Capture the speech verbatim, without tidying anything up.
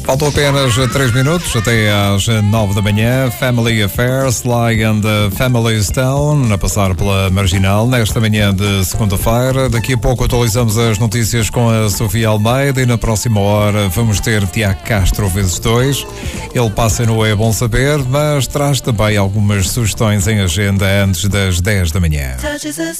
Faltam apenas três minutos até às nove da manhã. Family Affairs, Sly and the Family Stone, a passar pela Marginal, nesta manhã de segunda-feira. Daqui a pouco atualizamos as notícias com a Sofia Almeida e na próxima hora vamos ter Tiago Castro vezes dois. Ele passa no É Bom Saber, mas traz também algumas sugestões em agenda antes das dez da manhã.